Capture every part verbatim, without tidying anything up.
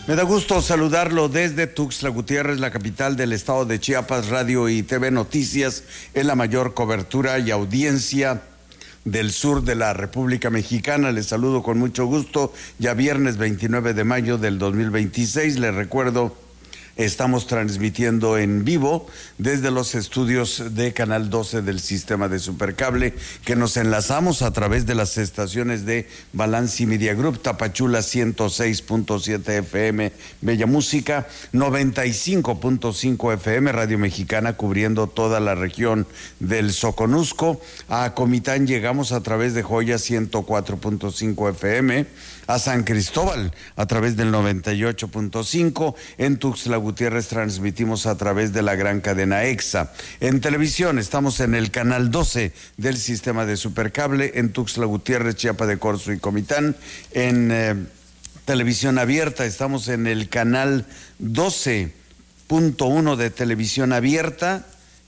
Me da gusto saludarlo desde Tuxtla Gutiérrez, la capital del estado de Chiapas. Radio y T V Noticias es la mayor cobertura y audiencia del sur de la República Mexicana. Les saludo con mucho gusto. Ya viernes veintinueve de mayo del dos mil veintiséis. Les recuerdo, estamos transmitiendo en vivo desde los estudios de Canal doce del sistema de Supercable, que nos enlazamos a través de las estaciones de Balanci Media Group, Tapachula ciento seis punto siete F M, Bella Música, noventa y cinco punto cinco F M, Radio Mexicana, cubriendo toda la región del Soconusco. A Comitán llegamos a través de Joya ciento cuatro punto cinco F M, a San Cristóbal a través del noventa y ocho punto cinco, en Tuxtla Gutiérrez transmitimos a través de la gran cadena EXA. En televisión estamos en el canal doce del sistema de Supercable, en Tuxtla Gutiérrez, Chiapa de Corzo y Comitán. En eh, televisión abierta estamos en el canal doce punto uno de televisión abierta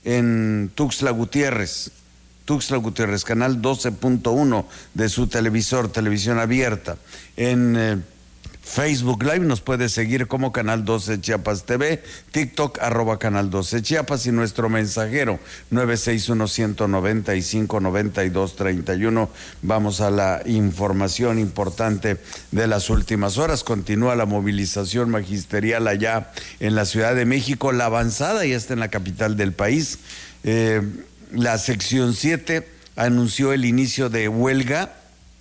en Tuxtla Gutiérrez. Tuxtla Gutiérrez, canal doce punto uno de su televisor, televisión abierta. En eh, Facebook Live nos puede seguir como Canal doce Chiapas T V, TikTok arroba Canal doce Chiapas y nuestro mensajero nueve seis uno, uno nueve cinco, nueve dos tres uno. Vamos a la información importante de las últimas horas. Continúa la movilización magisterial allá en la Ciudad de México. La avanzada ya está en la capital del país. Eh, la sección siete anunció el inicio de huelga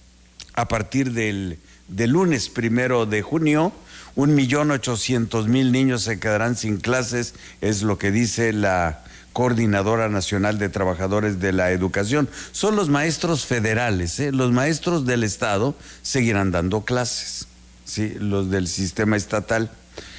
a partir del de lunes primero de junio. Un millón ochocientos mil niños se quedarán sin clases, es lo que dice la Coordinadora Nacional de Trabajadores de la Educación. Son los maestros federales, ¿eh? Los maestros del estado seguirán dando clases, ¿sí? Los del sistema estatal.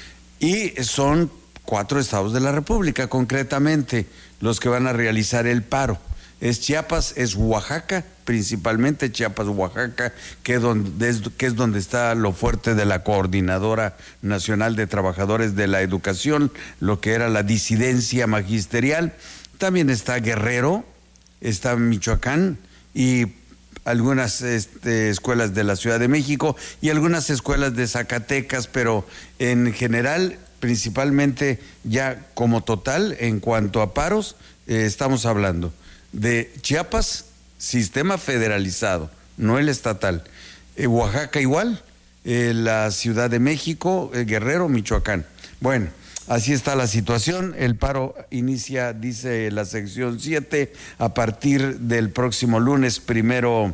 Y son cuatro estados de la República, concretamente, los que van a realizar el paro. Es Chiapas, es Oaxaca, principalmente Chiapas, Oaxaca, que, donde es, que es donde está lo fuerte de la Coordinadora Nacional de Trabajadores de la Educación, lo que era la disidencia magisterial. También está Guerrero, está Michoacán y algunas este, escuelas de la Ciudad de México y algunas escuelas de Zacatecas, pero en general, principalmente ya como total, en cuanto a paros, eh, estamos hablando de Chiapas, sistema federalizado, no el estatal. Eh, Oaxaca igual, eh, la Ciudad de México, eh, Guerrero, Michoacán. Bueno, así está la situación. El paro inicia, dice la sección siete, a partir del próximo lunes primero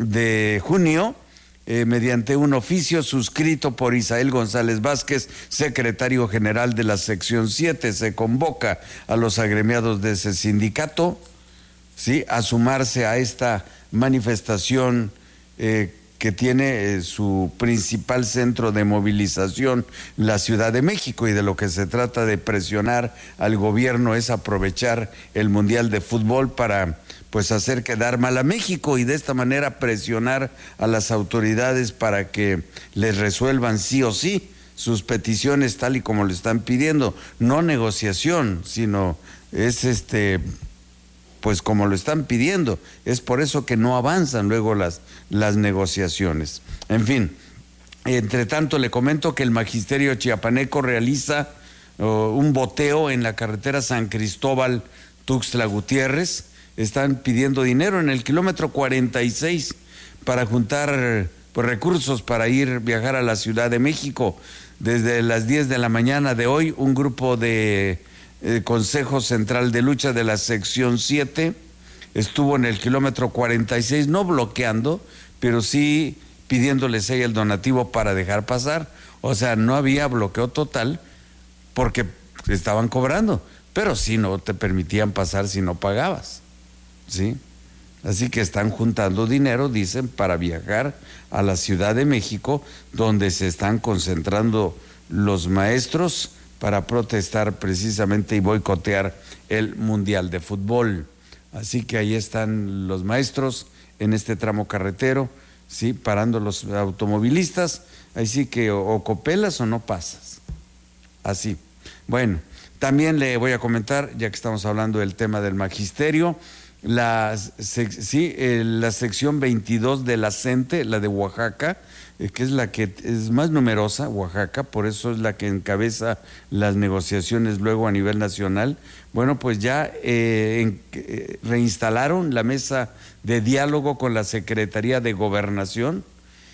de junio. Eh, mediante un oficio suscrito por Isael González Vázquez, secretario general de la sección siete, se convoca a los agremiados de ese sindicato, ¿sí?, a sumarse a esta manifestación eh, que tiene eh, su principal centro de movilización, la Ciudad de México, y de lo que se trata de presionar al gobierno es aprovechar el Mundial de Fútbol para pues hacer quedar mal a México y de esta manera presionar a las autoridades para que les resuelvan sí o sí sus peticiones tal y como lo están pidiendo. No negociación, sino es este... pues como lo están pidiendo. Es por eso que no avanzan luego las, las negociaciones. En fin, entre tanto le comento que el magisterio chiapaneco realiza uh, un boteo en la carretera San Cristóbal Tuxtla Gutiérrez. Están pidiendo dinero en el kilómetro cuarenta y seis para juntar pues, recursos para ir viajar a la Ciudad de México. Desde las diez de la mañana de hoy, un grupo de el Consejo Central de Lucha de la sección siete estuvo en el kilómetro cuarenta y seis, no bloqueando, pero sí pidiéndoles ahí el donativo para dejar pasar. O sea, no había bloqueo total porque estaban cobrando, pero sí no te permitían pasar si no pagabas, ¿sí? Así que están juntando dinero, dicen, para viajar a la Ciudad de México, donde se están concentrando los maestros para protestar precisamente y boicotear el Mundial de Fútbol. Así que ahí están los maestros en este tramo carretero, sí, parando los automovilistas. Así que o, o copelas o no pasas. Así. Bueno, también le voy a comentar, ya que estamos hablando del tema del magisterio, la, sí, eh, la sección veintidós de la CENTE, la de Oaxaca, eh, que es la que es más numerosa, Oaxaca, por eso es la que encabeza las negociaciones luego a nivel nacional. Bueno, pues ya eh, en, eh, reinstalaron la mesa de diálogo con la Secretaría de Gobernación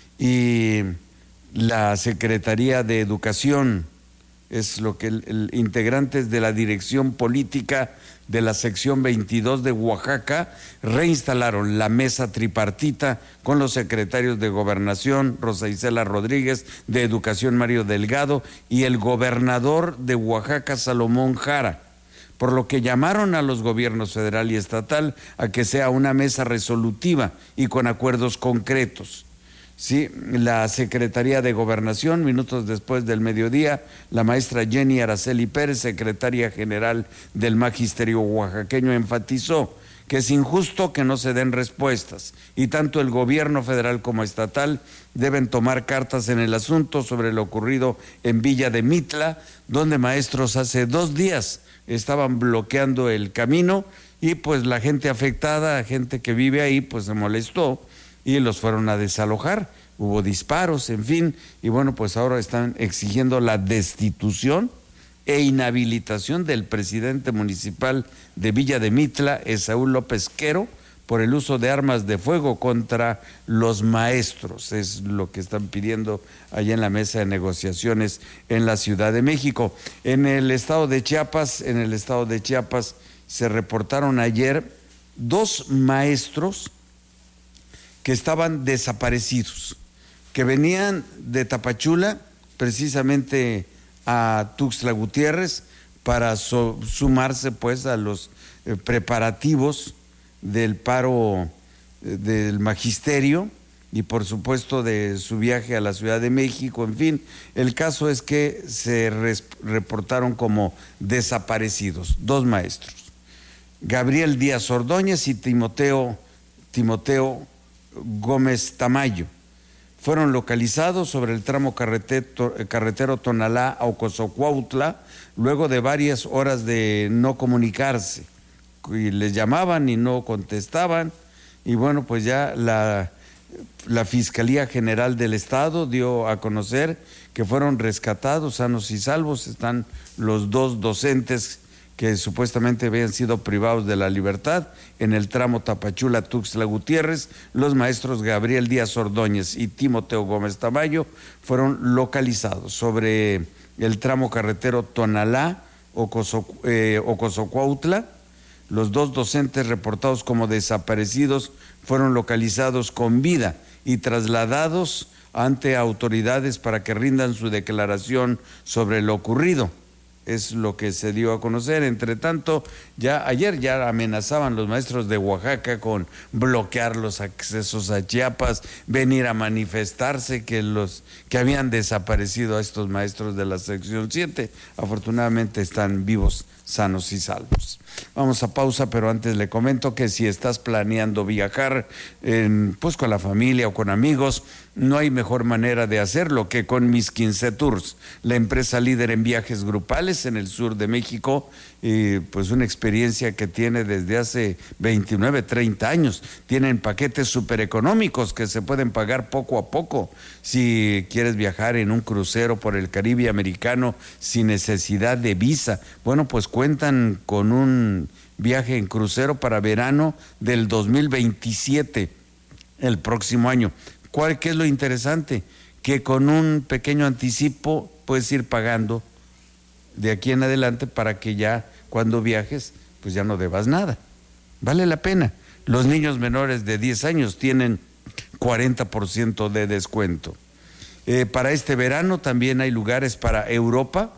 y la Secretaría de Educación. Es lo que el, el, integrantes de la dirección política de la sección veintidós de Oaxaca reinstalaron la mesa tripartita con los secretarios de Gobernación, Rosa Isela Rodríguez, de Educación, Mario Delgado, y el gobernador de Oaxaca, Salomón Jara, por lo que llamaron a los gobiernos federal y estatal a que sea una mesa resolutiva y con acuerdos concretos. Sí, la Secretaría de Gobernación, minutos después del mediodía, la maestra Jenny Araceli Pérez, secretaria general del Magisterio oaxaqueño, enfatizó que es injusto que no se den respuestas y tanto el gobierno federal como estatal deben tomar cartas en el asunto sobre lo ocurrido en Villa de Mitla, donde maestros hace dos días estaban bloqueando el camino y pues la gente afectada, gente que vive ahí, pues se molestó y los fueron a desalojar, hubo disparos, en fin, y bueno, pues ahora están exigiendo la destitución e inhabilitación del presidente municipal de Villa de Mitla, Esaú López Quero, por el uso de armas de fuego contra los maestros. Es lo que están pidiendo allá en la mesa de negociaciones en la Ciudad de México. En el estado de Chiapas, en el estado de Chiapas se reportaron ayer dos maestros que estaban desaparecidos, que venían de Tapachula precisamente a Tuxtla Gutiérrez para so, sumarse pues a los eh, preparativos del paro eh, del magisterio y por supuesto de su viaje a la Ciudad de México. En fin, el caso es que se res, reportaron como desaparecidos dos maestros, Gabriel Díaz Ordóñez y Timoteo Timoteo Gómez Tamayo. Fueron localizados sobre el tramo carretero, carretero Tonalá a Ocosocuautla luego de varias horas de no comunicarse. Y les llamaban y no contestaban y bueno, pues ya la, la Fiscalía General del Estado dio a conocer que fueron rescatados sanos y salvos. Están los dos docentes que supuestamente habían sido privados de la libertad en el tramo Tapachula-Tuxtla Gutiérrez. Los maestros Gabriel Díaz Ordóñez y Timoteo Gómez Tamayo fueron localizados sobre el tramo carretero Tonalá, Ocosocuautla. Los dos docentes reportados como desaparecidos fueron localizados con vida y trasladados ante autoridades para que rindan su declaración sobre lo ocurrido. Es lo que se dio a conocer. Entre tanto, ya ayer ya amenazaban los maestros de Oaxaca con bloquear los accesos a Chiapas, venir a manifestarse que los que habían desaparecido a estos maestros de la sección siete. Afortunadamente están vivos, sanos y salvos. Vamos a pausa, pero antes le comento que si estás planeando viajar en, pues con la familia o con amigos, no hay mejor manera de hacerlo que con Mis quince Tours, la empresa líder en viajes grupales en el sur de México, y pues una experiencia que tiene desde hace veintinueve, treinta años. Tienen paquetes súper económicos que se pueden pagar poco a poco. Si quieres viajar en un crucero por el Caribe americano sin necesidad de visa, bueno, pues cuentan con un viaje en crucero para verano del dos mil veintisiete, el próximo año. ¿Cuál qué es lo interesante? Que con un pequeño anticipo puedes ir pagando de aquí en adelante para que ya cuando viajes pues ya no debas nada. Vale la pena. Los niños menores de diez años tienen cuarenta por ciento de descuento. Eh, para este verano también hay lugares para Europa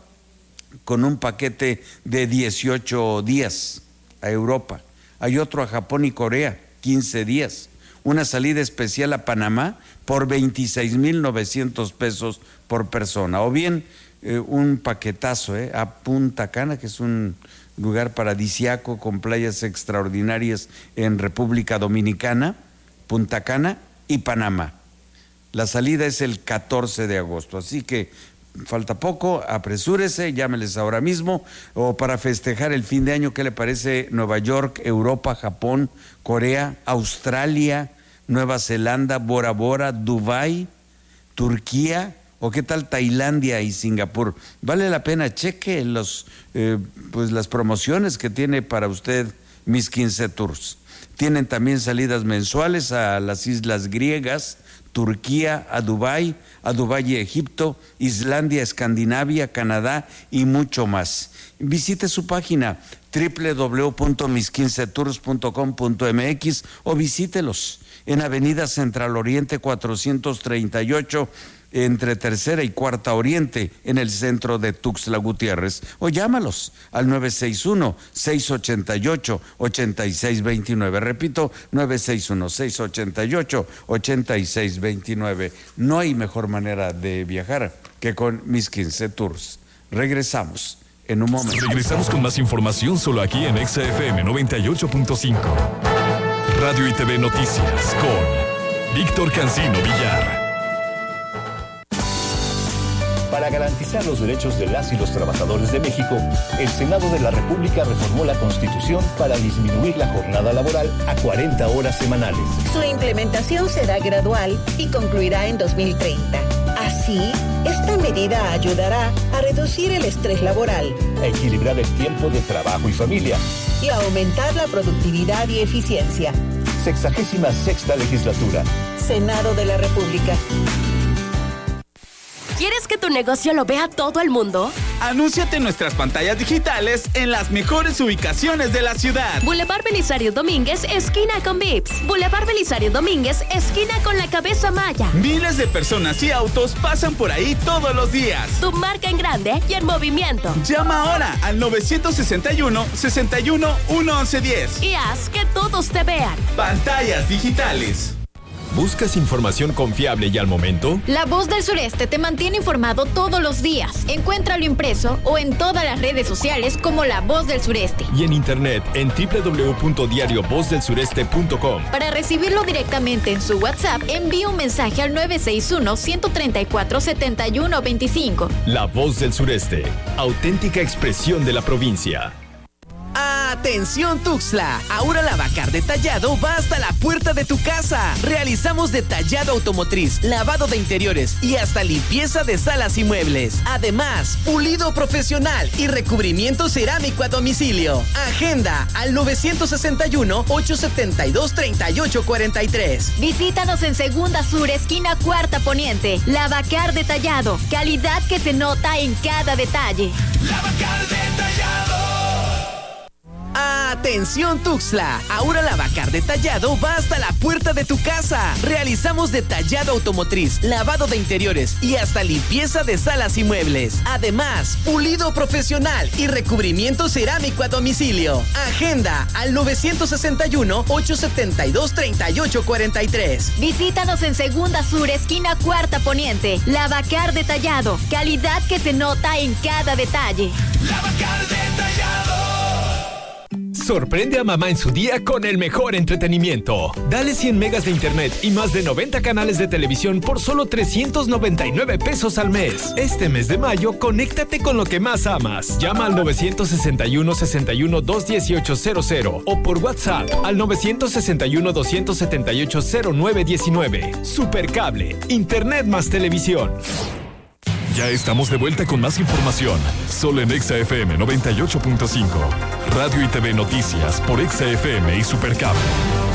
con un paquete de dieciocho días a Europa. Hay otro a Japón y Corea, quince días. Una salida especial a Panamá por veintiséis mil novecientos pesos por persona. O bien eh, un paquetazo eh, a Punta Cana, que es un lugar paradisiaco con playas extraordinarias en República Dominicana, Punta Cana y Panamá. La salida es el catorce de agosto, así que falta poco, apresúrese, llámeles ahora mismo, o para festejar el fin de año, ¿qué le parece? Nueva York, Europa, Japón, Corea, Australia, Nueva Zelanda, Bora Bora, Dubái, Turquía, o qué tal Tailandia y Singapur. Vale la pena, cheque los, eh, pues las promociones que tiene para usted Mis quince Tours. Tienen también salidas mensuales a las islas griegas, Turquía, a Dubái, a Dubái y Egipto, Islandia, Escandinavia, Canadá y mucho más. Visite su página doble u doble u doble u punto mis quince tours punto com punto m x o visítelos en Avenida Central Oriente cuatrocientos treinta y ocho, entre Tercera y Cuarta Oriente, en el centro de Tuxtla Gutiérrez, o llámalos al nueve seis uno, seis ocho ocho, ocho seis dos nueve. Repito, nueve seis uno, seis ocho ocho, ocho seis dos nueve. No hay mejor manera de viajar que con Mis quince Tours. Regresamos en un momento. Regresamos con más información solo aquí en Exa F M noventa y ocho punto cinco. Radio y T V Noticias con Víctor Cancino Villar. Para garantizar los derechos de las y los trabajadores de México, el Senado de la República reformó la Constitución para disminuir la jornada laboral a cuarenta horas semanales. Su implementación será gradual y concluirá en dos mil treinta. Así, esta medida ayudará a reducir el estrés laboral, a equilibrar el tiempo de trabajo y familia y a aumentar la productividad y eficiencia. Sexagésima sexta legislatura. Senado de la República. ¿Quieres que tu negocio lo vea todo el mundo? Anúnciate en nuestras pantallas digitales en las mejores ubicaciones de la ciudad. Boulevard Belisario Domínguez, esquina con Vips. Boulevard Belisario Domínguez, esquina con la Cabeza Maya. Miles de personas y autos pasan por ahí todos los días. Tu marca en grande y en movimiento. Llama ahora al nueve seis uno, seis uno, uno once diez. Y haz que todos te vean. Pantallas digitales. ¿Buscas información confiable y al momento? La Voz del Sureste te mantiene informado todos los días. Encuéntralo impreso o en todas las redes sociales como La Voz del Sureste. Y en internet en doble u doble u doble u punto diario voz del sureste punto com. Para recibirlo directamente en su WhatsApp, envíe un mensaje al nueve seis uno, uno tres cuatro, siete uno dos cinco. La Voz del Sureste, auténtica expresión de la provincia. ¡Atención Tuxtla! Ahora Lavacar Detallado va hasta la puerta de tu casa. Realizamos detallado automotriz, lavado de interiores y hasta limpieza de salas y muebles. Además, pulido profesional y recubrimiento cerámico a domicilio. Agenda al nueve seis uno, ocho siete dos, tres ocho cuatro tres. Visítanos en Segunda Sur, esquina Cuarta Poniente. Lavacar Detallado. Calidad que se nota en cada detalle. Lavacar Detallado. ¡Atención Tuxtla! Ahora Lavacar Detallado va hasta la puerta de tu casa. Realizamos detallado automotriz, lavado de interiores y hasta limpieza de salas y muebles. Además, pulido profesional y recubrimiento cerámico a domicilio. Agenda al nueve seis uno, ocho siete dos, tres ocho cuatro tres. Visítanos en Segunda Sur, esquina Cuarta Poniente. Lavacar Detallado. Calidad que se nota en cada detalle. Lavacar Detallado. Sorprende a mamá en su día con el mejor entretenimiento. Dale cien megas de internet y más de noventa canales de televisión por solo trescientos noventa y nueve pesos al mes. Este mes de mayo, conéctate con lo que más amas. Llama al nueve seis uno, seis uno, dos uno ocho cero cero o por WhatsApp al nueve seis uno, dos siete ocho, cero nueve uno nueve. Supercable, internet más televisión. Ya estamos de vuelta con más información, solo en Exa F M noventa y ocho punto cinco. Radio y T V Noticias por Exa F M y Supercable.